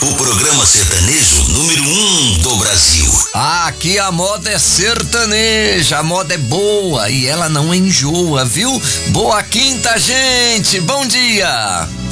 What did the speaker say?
o programa sertanejo número 1 do Brasil. Aqui a moda é sertaneja, a moda é boa e ela não enjoa, viu? Boa quinta, gente! Bom dia!